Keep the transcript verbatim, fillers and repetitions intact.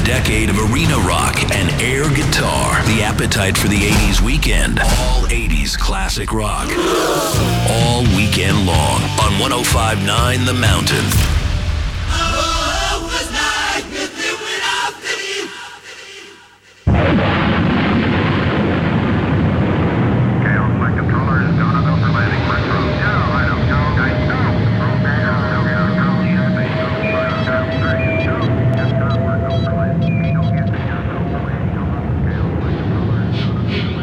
decade of arena rock and air guitar. The appetite for the eighties weekend. All eighties classic rock. All weekend long on one oh five point nine The Mountain.